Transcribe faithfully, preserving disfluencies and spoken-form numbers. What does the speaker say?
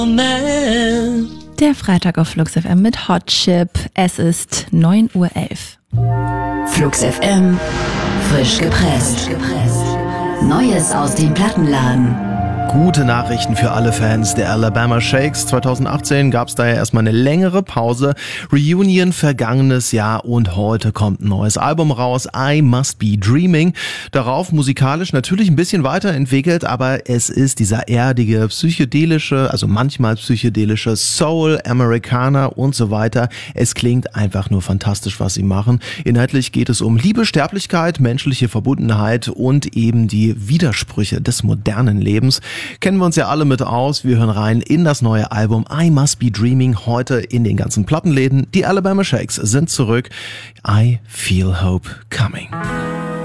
Der Freitag auf Flux F M mit Hot Chip. Es ist neun Uhr elf. Flux F M, frisch gepresst. Neues aus dem Plattenladen. Gute Nachrichten für alle Fans der Alabama Shakes. zwanzig achtzehn gab es daher erstmal eine längere Pause. Reunion vergangenes Jahr und heute kommt ein neues Album raus, I Must Be Dreaming. Darauf musikalisch natürlich ein bisschen weiterentwickelt, aber es ist dieser erdige, psychedelische, also manchmal psychedelische Soul, Americana und so weiter. Es klingt einfach nur fantastisch, was sie machen. Inhaltlich geht es um Liebe, Sterblichkeit, menschliche Verbundenheit und eben die Widersprüche des modernen Lebens. Kennen wir uns ja alle mit aus. Wir hören rein in das neue Album I Must Be Dreaming, heute in den ganzen Plattenläden. Die Alabama Shakes sind zurück. I Feel Hope Coming.